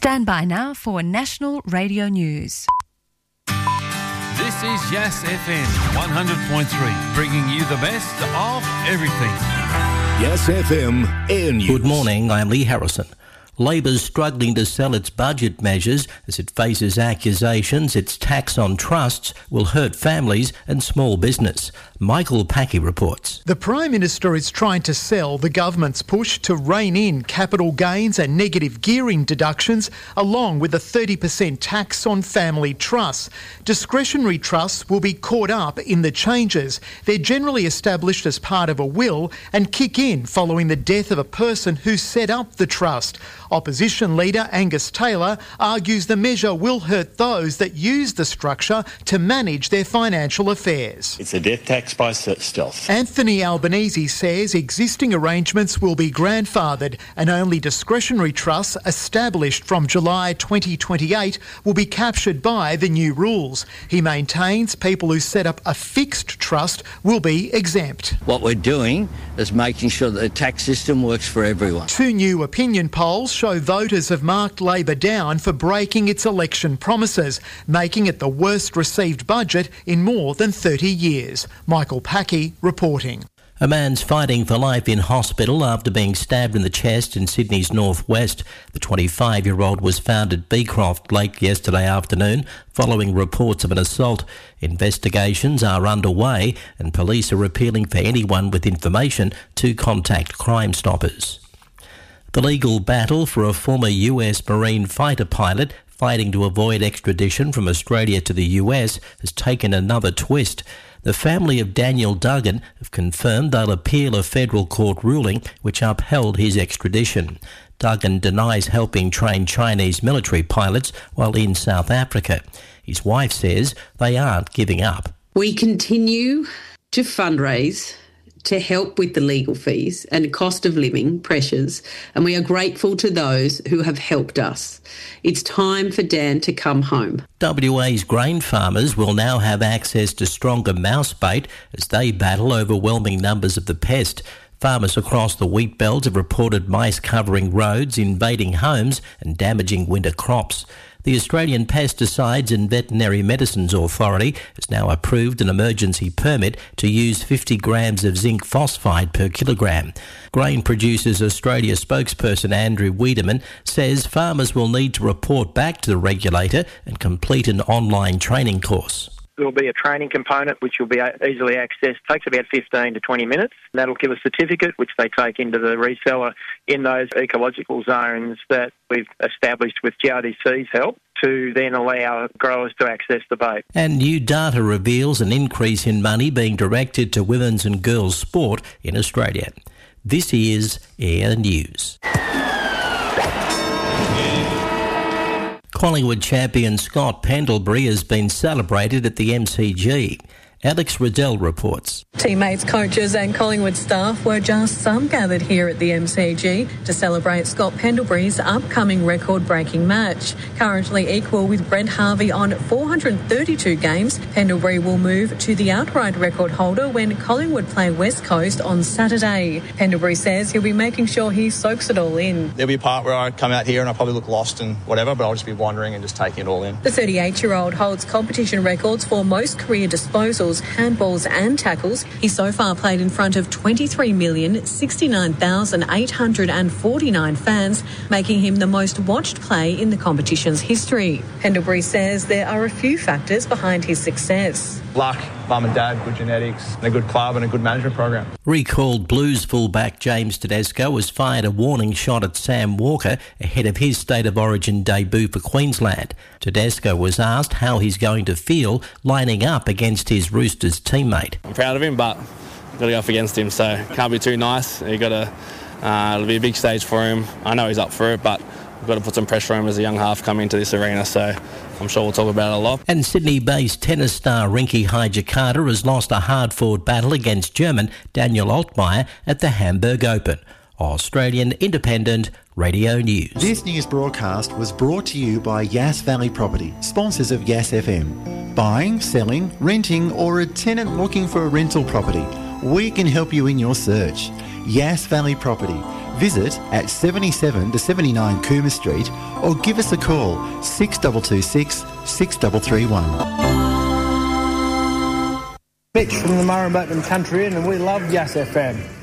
Stand by now for National Radio News. This is Yas FM 100.3, bringing you the best of everything. Yas FM Air News. Good morning, I'm Lee Harrison. Labor's struggling to sell its budget measures as it faces accusations its tax on trusts will hurt families and small business. Michael Packy reports. The Prime Minister is trying to sell the government's push to rein in capital gains and negative gearing deductions, along with a 30% tax on family trusts. Discretionary trusts will be caught up in the changes. They're generally established as part of a will and kick in following the death of a person who set up the trust. Opposition leader Angus Taylor argues the measure will hurt those that use the structure to manage their financial affairs. It's a death tax by stealth. Anthony Albanese says existing arrangements will be grandfathered and only discretionary trusts established from July 2028 will be captured by the new rules. He maintains people who set up a fixed trust will be exempt. What we're doing is making sure that the tax system works for everyone. Two new opinion polls show voters have marked Labor down for breaking its election promises, making it the worst received budget in more than 30 years. Michael Packy reporting. A man's fighting for life in hospital after being stabbed in the chest in Sydney's northwest. The 25-year-old was found at Beecroft late yesterday afternoon following reports of an assault. Investigations are underway and police are appealing for anyone with information to contact Crime Stoppers. The legal battle for a former US Marine fighter pilot fighting to avoid extradition from Australia to the US has taken another twist. The family of Daniel Duggan have confirmed they'll appeal a federal court ruling which upheld his extradition. Duggan denies helping train Chinese military pilots while in South Africa. His wife says they aren't giving up. We continue to fundraise to help with the legal fees and cost of living pressures, and we are grateful to those who have helped us. It's time for Dan to come home. WA's grain farmers will now have access to stronger mouse bait as they battle overwhelming numbers of the pest. Farmers across the wheat belt have reported mice covering roads, invading homes and damaging winter crops. The Australian Pesticides and Veterinary Medicines Authority has now approved an emergency permit to use 50 grams of zinc phosphide per kilogram. Grain Producers Australia spokesperson Andrew Wiedemann says farmers will need to report back to the regulator and complete an online training course. There will be a training component which will be easily accessed. It takes about 15 to 20 minutes. That'll give a certificate which they take into the reseller in those ecological zones that we've established with GRDC's help to then allow growers to access the bait. And new data reveals an increase in money being directed to women's and girls' sport in Australia. This is Air News. Collingwood champion Scott Pendlebury has been celebrated at the MCG. Alex Riddell reports. Teammates, coaches and Collingwood staff were just some gathered here at the MCG to celebrate Scott Pendlebury's upcoming record-breaking match. Currently equal with Brent Harvey on 432 games, Pendlebury will move to the outright record holder when Collingwood play West Coast on Saturday. Pendlebury says he'll be making sure he soaks it all in. There'll be a part where I come out here and I probably look lost and whatever, but I'll just be wandering and just taking it all in. The 38-year-old holds competition records for most career disposals, handballs and tackles. He so far played in front of 23,069,849 fans, making him the most watched play in the competition's history. Pendlebury says there are a few factors behind his success. Luck, mum and dad, good genetics, and a good club and a good management program. Recalled Blues fullback James Tedesco has fired a warning shot at Sam Walker ahead of his State of Origin debut for Queensland. Tedesco was asked how he's going to feel lining up against his Roosters teammate. I'm proud of him, but I've got to go up against him, so can't be too nice. It'll be a big stage for him. I know he's up for it, but we've got to put some pressure on him as a young half coming into this arena, so I'm sure we'll talk about it a lot. And Sydney-based tennis star Rinky Hijikata has lost a hard-fought battle against German Daniel Altmaier at the Hamburg Open. Australian Independent Radio News. This news broadcast was brought to you by Yas Valley Property, sponsors of Yas FM. Buying, selling, renting or a tenant looking for a rental property, we can help you in your search. Yas Valley Property, Visit at 77 to 79 Cooma Street or give us a call 6226 6331. Mitch from the Murrumbateman Country Inn, and we love Yas FM.